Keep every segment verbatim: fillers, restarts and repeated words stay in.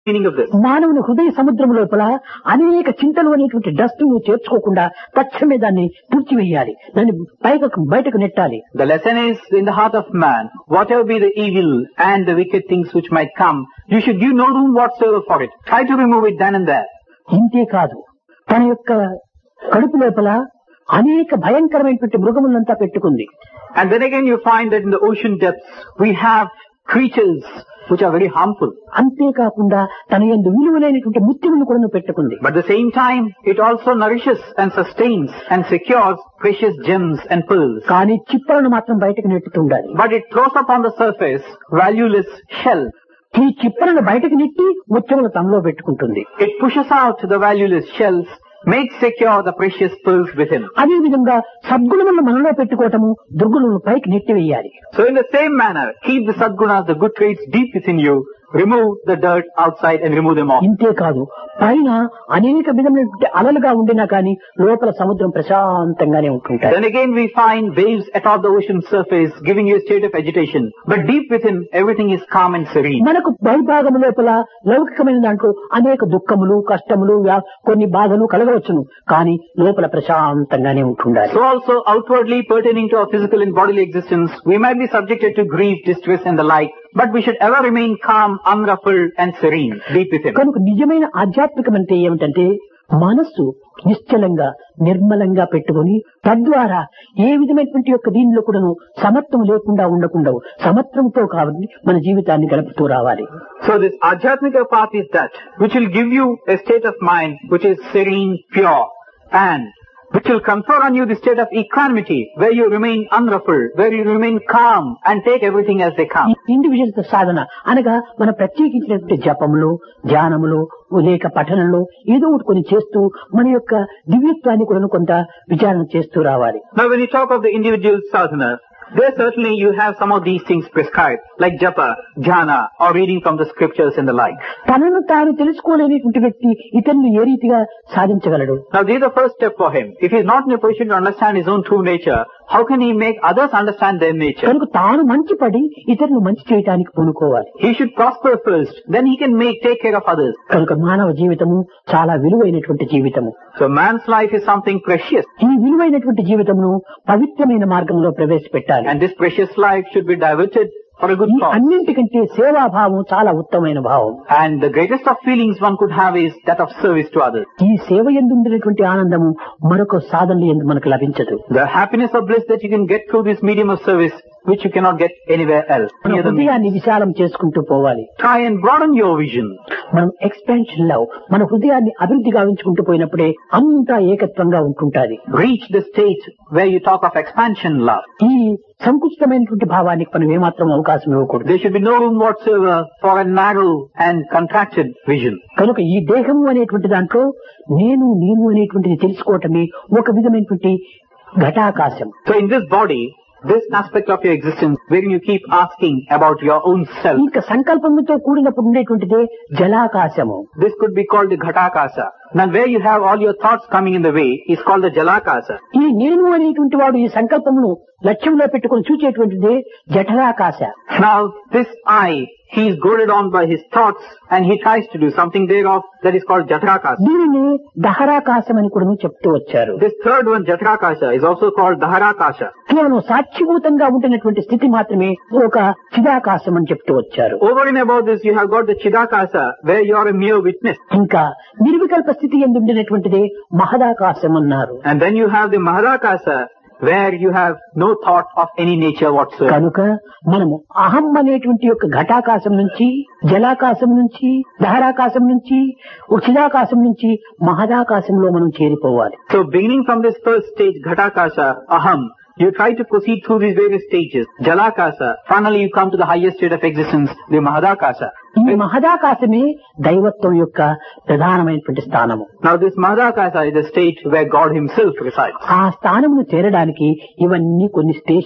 Meaning of this. మానవుని హృదయ సముద్రం లోపల అనేక చింతలు అనేటువంటి డస్ట్ ను చేర్చుకోకుండా తక్షణమే దాన్ని తుడిచివేయాలి, దాన్ని పైకి బయటకు నెట్టాలి. The lesson is in the heart of man, whatever be the evil and the wicked things which might come, you should give no room whatsoever for it. Try to remove it then and there. ఇంతే కాదు, తన యొక్క కడుపు లోపల అనేక భయంకరమైనటువంటి మృగములంతా పెట్టుకుంది. And then again you find that in the ocean depths we have creatures which are very harmful. అంతేకాకుండా తన యందు విలువలైనటువంటి ముత్యములను కూడా పెట్టుకుంది. But at the same time it also nourishes and sustains and secures precious gems and pearls. కానీ చిప్పలను మాత్రం బయటకు నెట్టుతుండాలి. But it throws up on the surface valueless shell. ఈ చిప్పలను బయటకు నెట్టి ముత్యములు తనలో పెట్టుకుంటుంది. It pushes out the valueless shells, makes secure the precious pearls within. అదే విధంగా సద్గుణములను మనలో పెట్టుకోవటము, దుర్గుణములను పైకి నెట్టివేయాలి. So in the same manner, keep the sadgunas, the good traits deep within you, remove the dirt outside and remove them off. ఇంతే కాదు, పైన అనేక విధమైనటువంటి అలలుగా ఉండినా కానీ లోపల సముద్రం ప్రశాంతంగానే ఉంటుంటాయి. Then again we find waves atop the ocean surface giving you a state of agitation, but deep within everything is calm and serene. మనకు బహిర్భాగము లోపల లౌకికమైన దాంట్లో అనేక దుఃఖములు, కష్టములు, కొన్ని బాధలు కలగవచ్చును, కానీ లోపల ప్రశాంతంగానే ఉంటుండాలి. So also outwardly pertaining to our physical and bodily existence, we might be subjected to grief, distress and the like, but we should ever remain calm, unruffled and serene deep within. కనుక నిజమైన ఆధ్యాత్మికం అంటే ఏమిటంటే మనస్సు నిశ్చలంగా నిర్మలంగా పెట్టుకొని తద్వారా ఏ విధమైనటువంటి యొక్క దీనిలో కూడాను సమత్వం లేకుండా ఉండకుండా సమత్వంతో కాబట్టి మన జీవితాన్ని గడుపుతూ రావాలి. So this Adhyatmika path is that which will give you a state of mind which is serene, pure, and which will confer on you the state of equanimity, where you remain unruffled, where you remain calm and take everything as they come. Individual సాధన అనగా మన ప్రత్యేకించినటువంటి జపములు, ధ్యానములు, లేక పఠనంలో ఏదో ఒకటి కొన్ని చేస్తూ మన యొక్క దివ్యత్వాన్ని కూడా కొంత విచారణ చేస్తూ రావాలి. Now when you talk of the individual sadhana, there certainly you have some of these things prescribed, like japa, dhyana, or reading from the scriptures and the like. తనను తాను తెలుసుకోలేనిటువంటి వ్యక్తి ఇతరులను ఏ రీతిగా సాధించగలడు? Now this is the first step for him. If he is not in a position to understand his own true nature, how can he make others understand their nature? కనుక తాను మంచి పడి ఇతరులను మంచి చేయడానికి పూనుకోవాలి. He should prosper first, then he can make take care of others. కనుక మానవ జీవితము చాలా విలువైనటువంటి జీవితము. So man's life is something precious. ఈ విలువైనటువంటి జీవితమును పవిత్రమైన మార్గంలో ప్రవేశపెట్టాలి. And this precious life should be diverted for a good cause. అన్నింటికంటే సేవాభావం చాలా ఉత్తమమైన భావం. And the greatest of feelings one could have is that of service to others. ఈ సేవ యందు ఉండేటువంటి ఆనందము మరొక సాధనలు యందు మనకు లభించదు. The happiness of bliss that you can get through this medium of service, which you cannot get anywhere else. మన హృదయాన్ని విశాలం చేసుకుంటూ పోవాలి. Try and broaden your vision. మనం ఎక్స్పాన్షన్ లో మన హృదయాన్ని అభివృద్ధి గావించుకుంటూ పోయినప్పుడే అంతా ఏకత్వంగా ఉంటుంటాది. Reach the state where you talk of expansion love. ఈ సంకుచితమైనటువంటి భావానికి మనం ఏమాత్రం అవకాశం ఇవ్వకూడదు. There should be no room whatsoever for a narrow and contracted vision. కనుక ఈ దేహము అనేటువంటి దాంట్లో నేను నేను అనేటువంటిది తెలుసుకోవటమే ఒక విధమైనటువంటి ఘటాకాశం. So in this body, this aspect of your existence, wherein you keep asking about your own self, ఇంకా సంకల్పంతో కూడినప్పుడు ఉండేటువంటిదే జలాకాశము. this could be called the Ghatakasa. Now where you have all your thoughts coming in the way is called the Jalakasa. ఈ నేను అనేటువంటి వాడు ఈ సంకల్పమును లక్ష్యంలో పెట్టుకుని చూచేటువంటిదే జఠరాకాశ. Now this I, he is goaded on by his thoughts and he tries to do something thereof, that is called Jatrakasa. దీనిని దహరాకాశం అని కూడా చెప్తూ వచ్చారు. This third one, Jatrakasa, is also called Daharakasa. కేవలం సాక్షిభూతంగా ఉంటున్నటువంటి స్థితి మాత్రమే ఒక చిదాకాశం అని చెప్తూ వచ్చారు. Over and above this, you have got the Chidakasa, where you are a mere witness. ఇంకా నిర్వికల్ప స్థితి ఎందు ఉండినటువంటిదే మహదాకాశం అన్నారు. And then you have the Mahadakasa, where you have no thought of any nature whatsoever. కనుక మనము అహం అనేటువంటి యొక్క ఘటాకాశం నుంచి, జలాకాశం నుంచి, దహరాకాశం నుంచి, చిదాకాశం నుంచి మహదాకాశంలో మనం చేరిపోవాలి. So beginning from this first stage, Ghatakasa, Aham, you try to proceed through these various stages. Jalakasa, finally you come to the highest state of existence, the Mahadakasa. ఈ మహదాకాశమే దైవత్వం యొక్క ప్రధానమైనటువంటి స్థానము. Now this Mahadakasa is the state where God himself resides. ఆ స్థానమును చేరడానికి ఇవన్నీ కొన్ని stations,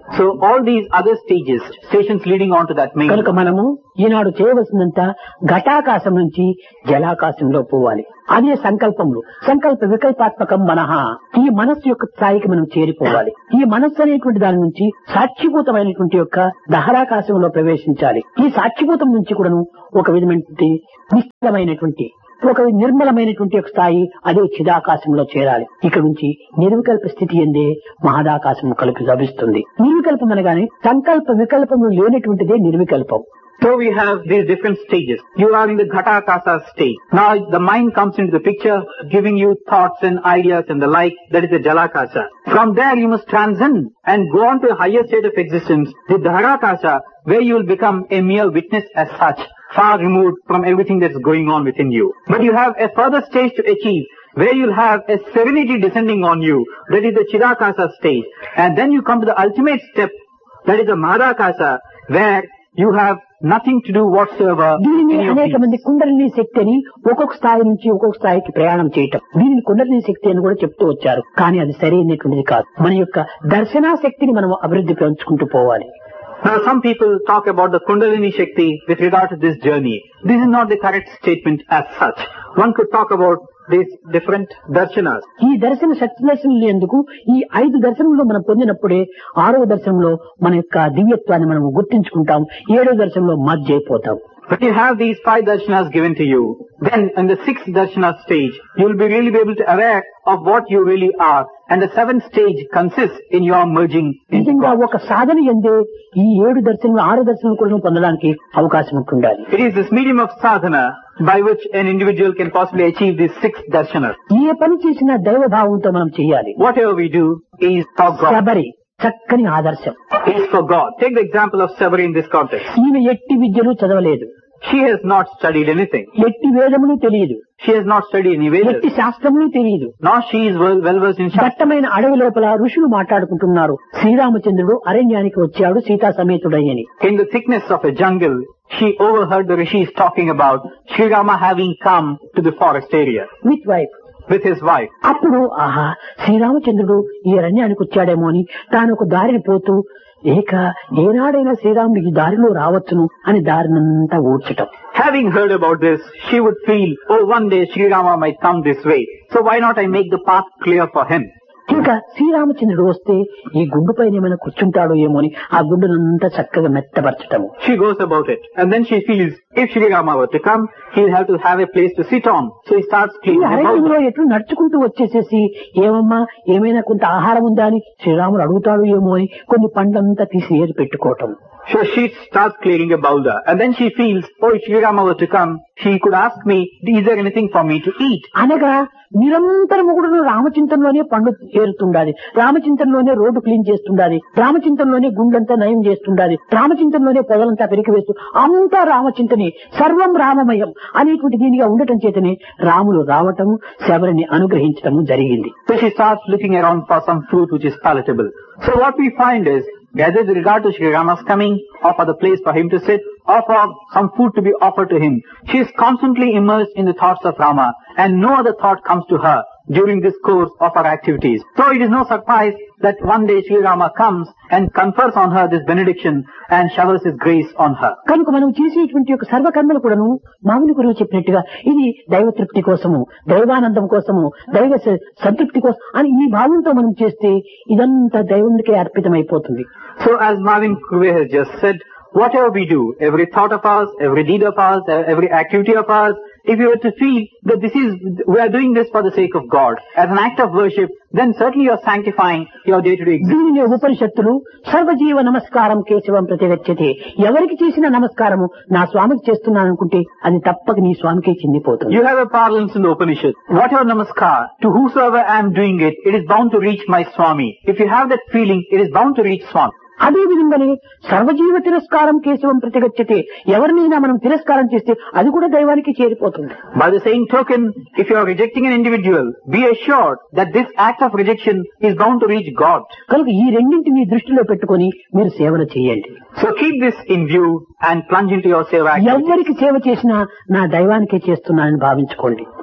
So all these other stages, stations leading on to that main. కనుక మనము ఈనాడు చేయవలసినంత ఘటాకాశం నుంచి జలాకాశంలో పోవాలి. అదే సంకల్పములు. సంకల్ప వికల్పాత్మకం మనః. ఈ మనస్సు యొక్క స్థాయికి మనం చేరిపోవాలి. ఈ మనస్సు అనేటువంటి దాని నుంచి సాక్షిభూతమైనటువంటి యొక్క దహరాకాశంలో ప్రవేశించాలి. ఈ సాక్షిభూతం నుంచి కూడాను ఒక విధమైనటువంటి నిశ్చలమైనటువంటి ఒక నిర్మలమైనటువంటి ఒక స్థాయి అదే చిదాకాశంలో చేరాలి. ఇక్కడ నుంచి నిర్వికల్ప స్థితి ఎందే మహదాకాశం కలిపి లభిస్తుంది. నిర్వికల్పం అనగానే సంకల్ప వికల్పములు లేనటువంటిదే నిర్వికల్పం. So we have these different stages. You are in the Ghatakasa stage. Now the mind comes into the picture, giving you thoughts and ideas and the like. That is the Jalakasa. From there you must transcend and go on to a higher state of existence, the Dharakasa, where you will become a mere witness as such, far removed from everything that's going on within you. But you have a further stage to achieve, where you'll have a serenity descending on you. That is the Chidakasa stage. And then you come to the ultimate step, that is the Madakasa, where you have nothing to do whatsoever. దీనిని అనేక మంది కుండలిని శక్తి అని ఒక్కొక్క స్థాయి నుంచి ఒక్కొక్క స్థాయికి ప్రయాణం చేయటం, దీనిని కుండలిని శక్తి అని కూడా చెప్తూ వచ్చారు. కానీ అది సరైనటువంటిది కాదు. మన యొక్క దర్శనా శక్తిని మనం అభివృద్ధి పెంచుకుంటూ పోవాలి. Now some people talk about the Kundalini Shakti with regard to this journey. This is not the correct statement as such. One could talk about these different darshanas. ఈ దర్శన శక్తి దర్శనం ఎందుకు ఈ ఐదు దర్శనంలో మనం పొందినప్పుడే ఆరవ దర్శనంలో మన యొక్క దివ్యత్వాన్ని మనం గుర్తించుకుంటాం. ఏడవ దర్శనంలో మధ్య అయిపోతాం. But you have these five darshanas given to you. Then in the sixth darshana stage, you will be really be able to aware of what you really are. And the seventh stage consists in your merging into నిజంగా God. ఒక సాధన ఎందే ఈ ఏడు దర్శనం ఆరు దర్శనం కూడా పొందడానికి అవకాశం ఉంటుండాలి. It is this medium of sadhana by which an individual can possibly achieve these six darshanas. ఏ పని చేసినా దైవ భావంతో మనం చేయాలి. Whatever we do is for God. Sabari చక్కని ఆదర్శం. Is for God. Take the example of Sabari in this context. ఈమె ఎట్టి విద్యలు చదవలేదు. She has not studied anything. ఎట్టి వేదములు తెలియదు. She has not studied any Vedas. ఎట్టి శాస్త్రములు తెలియదు. Nor she is well, well versed in Shastra. దట్టమైన అడవి లోపల ఋషులు మాట్లాడుకుంటున్నారు. శ్రీరామచంద్రుడు అరణ్యానికి వచ్చాడు Sita సమేతుడయ్యని. In the thickness of a jungle, she overheard the rishis talking about Sri Rama having come to the forest area with wife with his wife. అప్పుడు ఆహా శ్రీరామచంద్రుడు ఈ అరణ్యానికి వచ్చాడేమో అని తాను ఒక దారిని పోతూ ఏక ఏనాడైనా శ్రీరాముడికి దారిలో రావచ్చును అని దారినంతా ఊడ్చటం. Having heard about this, she would feel, oh, one day Sri Rama might come this way. So why not I make the path clear for him? ఇంకా శ్రీరామచంద్రుడు వస్తే ఈ గుండు పైన ఏమైనా కూర్చుంటాడో ఏమో అని ఆ గుండునంతా చక్కగా మెత్తపరచటము. She goes about it. And then she feels, if Sri Rama were to come, he'll have to have a place to sit on. So he starts ఈ cleaning about అరణ్యంలో it. ఎట్లు నడుచుకుంటూ వచ్చేసేసి ఏమమ్మా ఏమైనా కొంత ఆహారం ఉందా అని శ్రీరాముడు అడుగుతాడు ఏమో అని కొన్ని పండ్లంతా తీసి ఏది పెట్టుకోవటం. So she starts clearing a boulder. And then she feels, oh, if Sri Rama were to come, he could ask me, is there anything for me to eat? అనగా నిరంతరము కూడా రామచింతనలోనే పండు చేరుతుండాలి, రామచింతనలోనే రోడ్డు క్లీన్ చేస్తుండాలి, రామచింతనలోనే గుండెంతా నయం చేస్తుండాలి, రామచింతనలోనే పొదలంతా పెరిగి వేస్తూ అంతా రామచింతనే సర్వం రామమయం అనేటువంటి దీనిగా ఉండటం చేతనే రాములు రావటము శబరిని అనుగ్రహించటము జరిగింది. So she starts looking around for some fruit which is palatable. So what we find is, whether with regard to Sri Rama's coming, or for the place for him to sit, or for some food to be offered to him, she is constantly immersed in the thoughts of Rama, and no other thought comes to her during this course of her activities. So it is no surprise that one day Sri Rama comes and confers on her this benediction and showers his grace on her. కనుక మనం చేసేటువంటి యొక్క సర్వకర్మలు కూడాను మామూలు గురువు చెప్పినట్టుగా ఇది దైవ తృప్తి కోసము, దైవానందం కోసము, దైవ స- సంతృప్తి కోసం అని ఈ భావంతో మనం చేస్తే ఇదంతా దైవానికే అర్పితమైపోతుంది. So as Marvin Kruve has just said, whatever we do, every thought of ours, every deed of ours, every activity of ours, if you were to feel that this is, we are doing this for the sake of God, as an act of worship, then certainly you are sanctifying your day-to-day existence. దీనిని ఉపనిషత్తులు సర్వజీవ నమస్కారం కేశవం ప్రతిగచ్చతే, ఎవరికి చేసిన నమస్కారము నా స్వామికి చేస్తున్నాను అనుకుంటే అది తప్పక నీ స్వామికే చెందిపోతుంది. You have a parlance in the Upanishad. Whatever namaskar, to whosoever I am doing it, it is bound to reach my Swami. If you have that feeling, it is bound to reach Swami. అదే విధంగానే సర్వజీవ తిరస్కారం కేశవం ప్రతిగచ్చతే, ఎవరినైనా మనం తిరస్కారం చేస్తే అది కూడా దైవానికి చేరిపోతుంది. By the same token, if you are rejecting an individual, be assured that this act of rejection is bound to reach God. కనుక ఈ రెండింటిని దృష్టిలో పెట్టుకొని మీరు సేవలు చేయండి. So keep this in view and plunge into your seva activities. ఎవరికి సేవ చేసినా నా దైవానికే చేస్తున్నానని భావించుకోండి.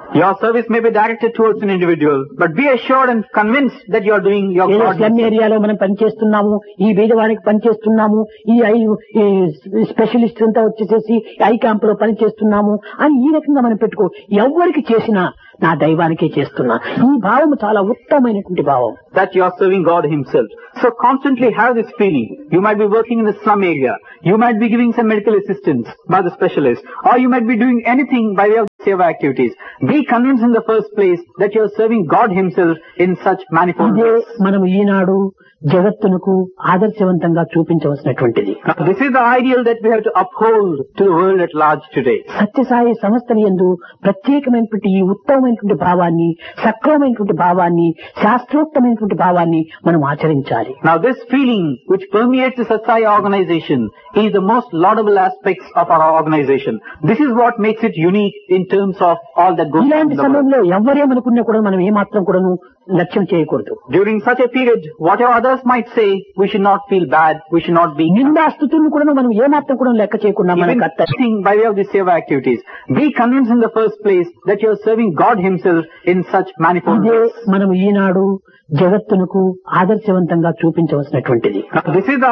Your service may be directed towards an individual, but be assured and convinced that you are doing your ఏదో God. స్లమ్ ఏరియాలో మనం పనిచేస్తున్నాము, ఈ బీదవాడికి పనిచేస్తున్నాము, ఈ ఐ ఈ స్పెషలిస్ట్ అంతా వచ్చేసేసి ఐ క్యాంప్ లో పనిచేస్తున్నాము అని ఈ రకంగా మనం పెట్టుకో. ఎవరికి చేసినా నా దైవానికే చేస్తున్నా. ఈ భావం చాలా ఉత్తమమైనటువంటి భావం. That you are serving God Himself. So constantly have this feeling. You might be working in the slum area. You might be giving some medical assistance by the specialist. Or you might be doing anything by way of seva activities. Be convinced in the first place that you are serving God Himself in such manifold ఇదే ways. మనం ఈనాడు జగత్తునకు ఆదర్శవంతంగా చూపించవలసినటువంటిది. Now, this is the ideal that we have to uphold to the world at large today. Sathya Sai సంస్థని యందు ప్రత్యేకమైనటువంటి ఈ ఉత్తమమైనటువంటి భావాన్ని, సక్రమమైనటువంటి భావాన్ని, శాస్త్రోక్తమైనటువంటి భావాన్ని మనం ఆచరించాలి. Now this feeling which permeates the Satsai organization is the most laudable aspects of our organization. This is what makes it unique in terms of all that goes on ఇలాంటి in the world. సమయంలో ఎవరేమనుకున్నా కూడా మనం ఏమాత్రం కూడాను లక్ష్యం చేయకూడదు. During such a period, whatever others might say, we should not feel bad, we should not be నిందాస్తుతులను కూడా మనం ఏమాత్రం కూడా లెక్క చేయకుండా మన even కర్తవ్యం. acting by way of the seva activities. Be convinced in the first place that you are serving God Himself in such manifold ఇదే ways. మనం ఈనాడు జగత్తునకు ఆదర్శవంతంగా చూపించవలసినటువంటిది. Now, this is the